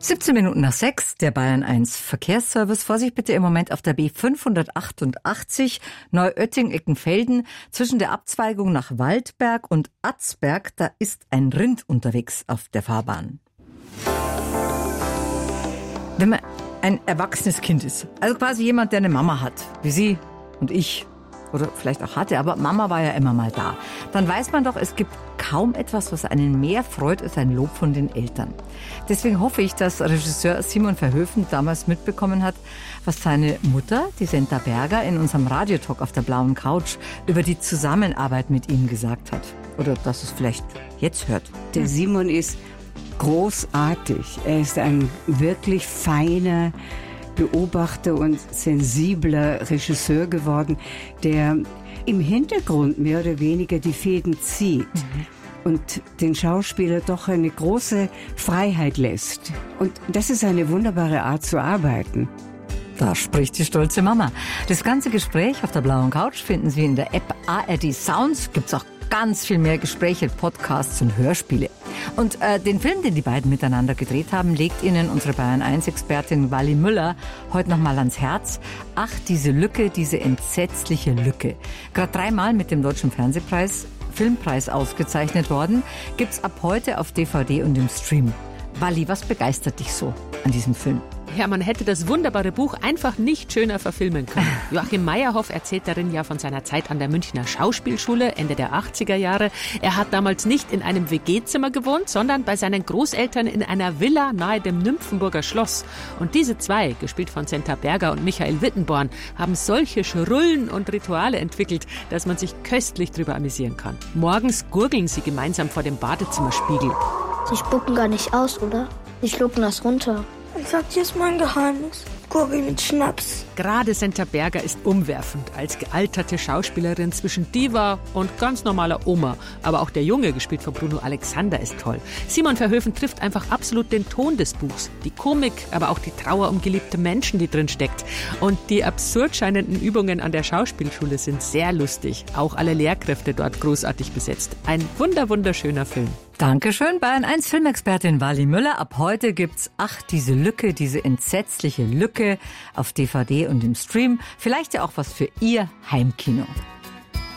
7:17, der Bayern 1 Verkehrsservice. Vorsicht bitte im Moment auf der B588 Neuötting-Eckenfelden zwischen der Abzweigung nach Waldberg und Atzberg. Da ist ein Rind unterwegs auf der Fahrbahn. Wenn man ein erwachsenes Kind ist, also quasi jemand, der eine Mama hat, wie Sie und ich, oder vielleicht auch hatte, aber Mama war ja immer mal da, dann weiß man doch, es gibt kaum etwas, was einen mehr freut, als ein Lob von den Eltern. Deswegen hoffe ich, dass Regisseur Simon Verhoeven damals mitbekommen hat, was seine Mutter, die Senta Berger, in unserem Radiotalk auf der blauen Couch über die Zusammenarbeit mit ihm gesagt hat. Oder dass es vielleicht jetzt hört. Der Simon ist großartig. Er ist ein wirklich feiner Beobachter und sensibler Regisseur geworden, der im Hintergrund mehr oder weniger die Fäden zieht und den Schauspieler doch eine große Freiheit lässt. Und das ist eine wunderbare Art zu arbeiten. Da spricht die stolze Mama. Das ganze Gespräch auf der blauen Couch finden Sie in der App ARD Sounds. Gibt's auch ganz viel mehr Gespräche, Podcasts und Hörspiele. Und den Film, den die beiden miteinander gedreht haben, legt Ihnen unsere Bayern-1-Expertin Wally Müller heute nochmal ans Herz. Ach, diese Lücke, diese entsetzliche Lücke. Gerade 3-mal mit dem Deutschen Filmpreis ausgezeichnet worden. Gibt's ab heute auf DVD und im Stream. Wally, was begeistert dich so an diesem Film? Ja, man hätte das wunderbare Buch einfach nicht schöner verfilmen können. Joachim Meyerhoff erzählt darin ja von seiner Zeit an der Münchner Schauspielschule Ende der 80er Jahre. Er hat damals nicht in einem WG-Zimmer gewohnt, sondern bei seinen Großeltern in einer Villa nahe dem Nymphenburger Schloss. Und diese zwei, gespielt von Senta Berger und Michael Wittenborn, haben solche Schrullen und Rituale entwickelt, dass man sich köstlich drüber amüsieren kann. Morgens gurgeln sie gemeinsam vor dem Badezimmerspiegel. Sie spucken gar nicht aus, oder? Sie schlucken das runter. Ich sag dir jetzt mein Geheimnis. Gurgel mit Schnaps. Gerade Senta Berger ist umwerfend als gealterte Schauspielerin zwischen Diva und ganz normaler Oma. Aber auch der Junge, gespielt von Bruno Alexander, ist toll. Simon Verhoeven trifft einfach absolut den Ton des Buchs. Die Komik, aber auch die Trauer um geliebte Menschen, die drin steckt. Und die absurd scheinenden Übungen an der Schauspielschule sind sehr lustig. Auch alle Lehrkräfte dort großartig besetzt. Ein wunderschöner Film. Dankeschön, Bayern 1 Filmexpertin Wally Müller. Ab heute gibt's Ach, diese Lücke, diese entsetzliche Lücke auf DVD und im Stream. Vielleicht ja auch was für Ihr Heimkino.